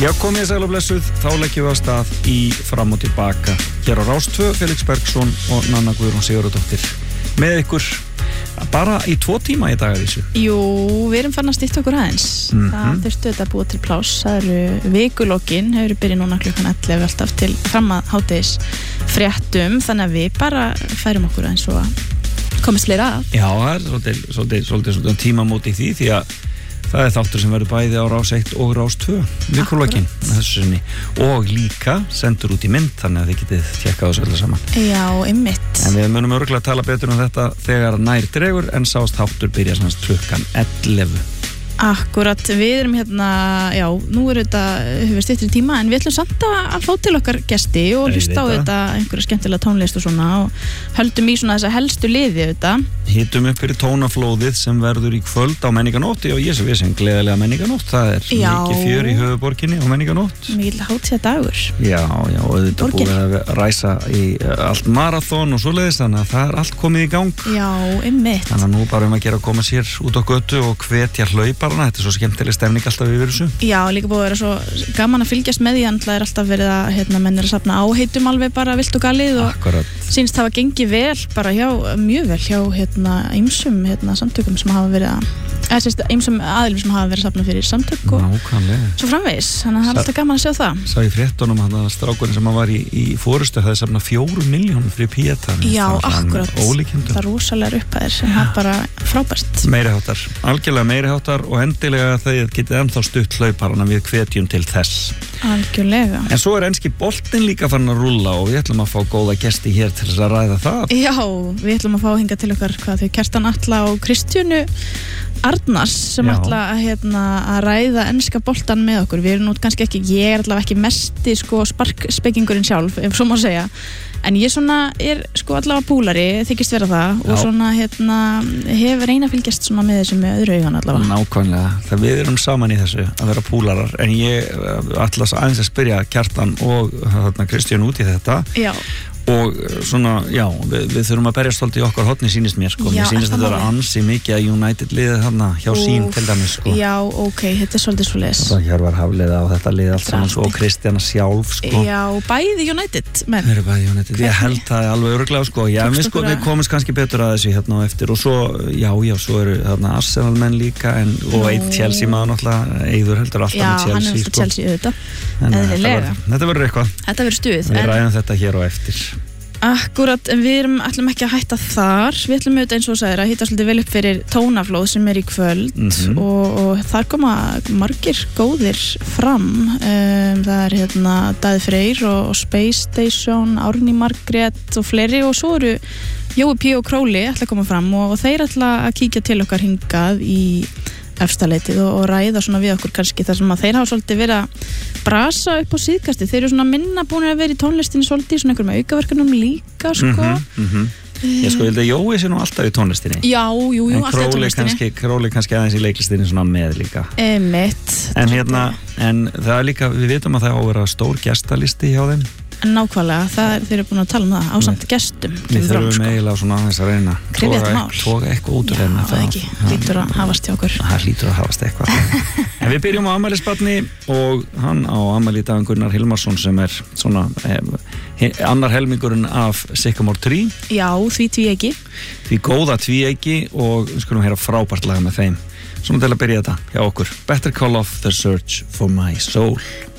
Já, komið sæl og blessuð, þá leggjum við á stað í fram og tilbaka. Hér á Rás 2, Felix Bergsson og Nanna Guðrún Sigurðardóttir með ykkur bara í 2 tíma í dag að vísu. Jú, við erum farin að stýtta okkur aðeins. Það þurftu þetta að búa til pláss. Það eru vikulokkin, hefur byrjað núna klukkan 11 alltaf til fram að hádegis fréttum, þannig að við bara færum okkur aðeins og að komast fleira að. Já, það er svolítið tímamót í því að það er þáttur sem verður bæði á Rás 1 og Rás 2 vikulokkin þessu sinni og líka sendur út í mynd, þannig að þið getið tjekkað þessu öllu saman. Já, einmitt. En við munum örugglega að tala betur um þetta þegar nær dregur, en sást þáttur byrja svona klukkan 11. Akkurat, við erum hérna, já, nú er þetta hefur styttri tíma, en við ætlum samt að fá til okkar gesti og hlusta á þetta einhverja skemmtilega tónlist og svona og höldum í svona þessa helstu liði auðvitað. Hittum upp fyrir tónaflóðið sem verður í kvöld á Menningarnótt. Já, ég sem gleðilega Menningarnótt, það er mikið fjör í höfuðborginni á Menningarnótt. Mikið hátíðadagur. Já, og auðvitað búið að ræsa í allt marathon og svoleiðis, þannig að það er allt komið í gang. Já, einmitt. Þannig að nú bara að gera að koma sér út á götu og hvetja hlauparana. Þetta er svo skemmtileg stemning alltaf yfir þessu. Já, líka búið að vera svo gaman að fylgjast með því, en það er alltaf verið að menn að safna áheitum alveg bara vilt og galið og sýnst hafa gengið vel, bara mjög vel hjá ýmsum samtökum sem hafa verið ýmsum aðilum sem hafa verið safnað fyrir samtök og svo framvegis, þannig að það er alltaf gaman að sjá það. Sá í fréttunum að strákurinn sem var í forystu hafði safnað 4 milljónum fyrir Píeta. Já, akkurat. Það er rosalega upphæðir sem það bara frábært. Meiriháttar, algjörlega meiriháttar og endilega þegar getið ennþá stutt hlauparana við hvetjum til þess. Algjörlega. En svo er enski boltinn líka farin að rúlla og við ætlum að fá góða gesti hér til þess að ræða það. Já, við ætlum að fá hingað til okkar þau Kjartan Atla og Kristjánu Arnars sem ætla að ræða enska boltan með okkur. Við erum nú kannski ekki, ég er allavega ekki mesti sparkspekingurinn sjálf, ef svo má segja. En ég er allavega púlari, þykist vera það. Og svona hefur reyna fylgjast svona með þessu með öðru augan allavega. Nákvæmlega, það við erum saman í þessu að vera púlarar. En ég ætla aðeins að spyrja Kjartan og Kristján út í þetta. Já. Og svona, já, við þurfum að berjast svolítið í okkar horni, sýnist mér, Mér sýnist þetta vera ansi mikið að United liðið þarna hjá sín til dæmis, Já, ok, þetta er svolítið svoleiðis. Og Hjörvar Hafliða á þetta liðið allt saman og Kristjana sjálf, Já, bæði United, menn. Við erum bæði United, ég held það alveg örugglega, Já, við komumst kannski betur að þessu hérna á eftir og svo, svo eru þarna Arsenal menn líka og einn Chelsea maður náttúrulega, Eiður heldur alltaf með Chelsea, Já, hann er alltaf Chelsea auðvitað. Þetta verður eitthvað. Þetta verður stuð. Við ræðum þetta hér á eftir. Akkurat, en við ætlum ekki að hætta þar. Við ætlum auðvitað eins og sagðir að hitta svolítið vel upp fyrir tónaflóð sem er í kvöld og þar koma margir góðir fram. Það er Daði Freyr og Space Station, Árný Margrét og fleiri og svo eru Jói P. og Króli ætla að koma fram og þeir ætla að kíkja til okkar hingað í efstaleitið og ræða svona við okkur kannski þar sem að þeir hafa svolítið verið að brasa upp á síðkasti. Þeir eru svona minna búin að vera í tónlistinni svolítið, svona einhverjum aukaverkunum líka, Ég held að Jói sé nú alltaf í tónlistinni. Já, alltaf í tónlistinni. Króli kannski aðeins í leiklistinni svona með líka. Einmitt. En það er líka, við vitum að það á að vera stór gestalisti hjá þeim. En nákvæmlega, þeir eru búin að tala um það ásamt gestum. Við þurfum eiginlega svona aðeins að reyna toga eitthvað út úr þeim. Já, það ekki, lítur að hafast hjá okkur. Það lítur að hafast eitthvað. En við byrjum á afmælisbarni og hann á afmæli í dag Gunnar Hilmarsson sem er svona annar helmingurinn af Sycamore Tree. Já, því tvíeyki. Því góða tvíeyki og við skulum heyra frábært lag með þeim. Svona til að byrja þetta hjá okkur. Better Call Off The Search For My Soul.